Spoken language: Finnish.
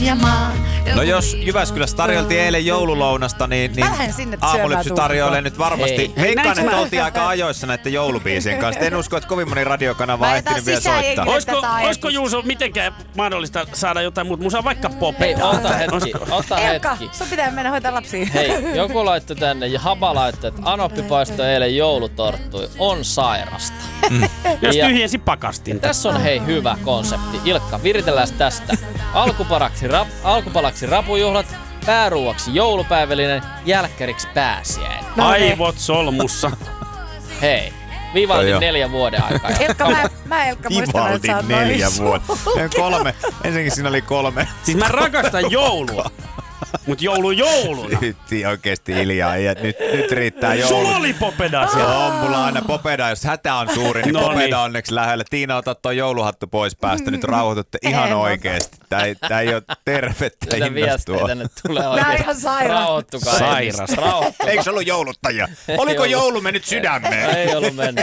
ja maan. No jos Jyväskylässä tarjoltiin eilen joululounasta, niin Aamulypsy tarjoilee nyt varmasti. Veikkaan, että oltiin aika ajoissa näiden joulubiisien kanssa. En usko, että kovin moni radiokanava on ehtinyt vielä soittaa. Olisiko Juuso mitenkään mahdollista saada jotain muuta musaa, vaikka popea? Hei, ota hetki. Sun pitää mennä hoitaa lapsia. Hei, joku laittoi tänne ja Haba laittoi, että Anoppi paistoi eilen joulutorttui. On sairasta. Jos tyhjensi pakastin. Tässä on hei hyvä konsepti. Ilkka, viritellään tästä. Alkupalaksi rapujuhlat, pääruuaksi joulupäivällinen, jälkkäriksi pääsiäinen. Aivot solmussa. Hei, Vivaldin 4 vuoden aikaa. Elkka, mä Elkka muistan, että sä oot 4 vuotta. 3. Ensinnäkin siinä oli 3. Siis mä rakastan joulua. Mut jouluna. Nyt oikeesti hiljaa. Nyt riittää joulu. Sulla oli popeda siellä. On mulla aina popeda. Jos hätä on suuri, niin popeda onneksi lähellä. Tiina, ota toi jouluhattu pois päästä. Nyt rauhoitutte ihan oikeesti. Tää ei oo tervettä innostua. Tänne tulee oikeesti. Rauhoittukaa. Sairas. Eikö se ollut jouluttajia? Oliko joulu mennyt sydämeen? Ei ollut mennyt.